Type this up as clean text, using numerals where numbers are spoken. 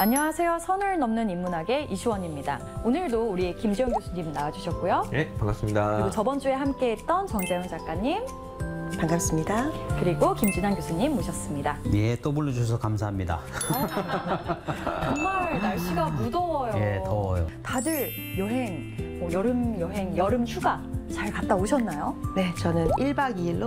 안녕하세요. 선을 넘는 인문학의 이수원입니다. 오늘도 우리 김지영 교수님 나와주셨고요. 네, 반갑습니다. 그리고 저번 주에 함께했던 정재훈 작가님, 반갑습니다. 그리고 김진환 교수님 모셨습니다. 예, 또 불러주셔서 감사합니다. 정말 날씨가 무더워요. 예, 더워요. 다들 여행, 여름 휴가 잘 갔다 오셨나요? 네, 저는 1박 2일로